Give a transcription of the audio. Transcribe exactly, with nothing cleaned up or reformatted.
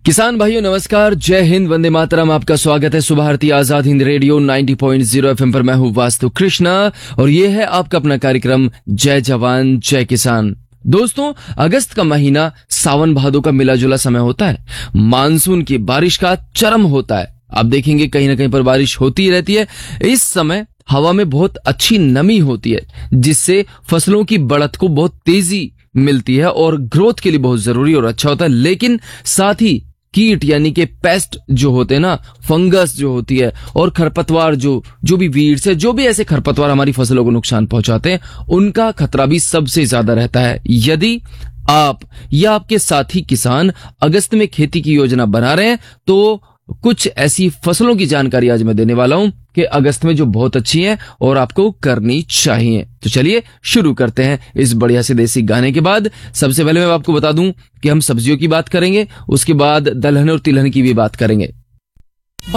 किसान भाइयों नमस्कार, जय हिंद, वंदे मातरम। आपका स्वागत है सुबह भारती आजाद हिंद रेडियो नब्बे पॉइंट शून्य एफएम पर। मैं हूँ वास्तु कृष्णा और ये है आपका अपना कार्यक्रम जय जवान जय किसान। दोस्तों, अगस्त का महीना सावन भादों का मिला जुला समय होता है। मानसून की बारिश का चरम होता है। आप देखेंगे कहीं ना कहीं पर बारिश होती ही रहती है। इस समय हवा में बहुत अच्छी नमी होती है, जिससे फसलों की बढ़त को बहुत तेजी मिलती है और ग्रोथ के लिए बहुत जरूरी और अच्छा होता है। लेकिन साथ ही कीट यानी कि पेस्ट जो होते हैं ना, फंगस जो होती है और खरपतवार जो जो भी वीड्स है, जो भी ऐसे खरपतवार हमारी फसलों को नुकसान पहुंचाते हैं, उनका खतरा भी सबसे ज्यादा रहता है। यदि आप या आपके साथी किसान अगस्त में खेती की योजना बना रहे हैं तो कुछ ऐसी फसलों की जानकारी आज मैं देने वाला हूं कि अगस्त में जो बहुत अच्छी है और आपको करनी चाहिए। तो चलिए शुरू करते हैं इस बढ़िया से देसी गाने के बाद। सबसे पहले मैं आपको बता दूं कि हम सब्जियों की बात करेंगे, उसके बाद दलहन और तिलहन की भी बात करेंगे।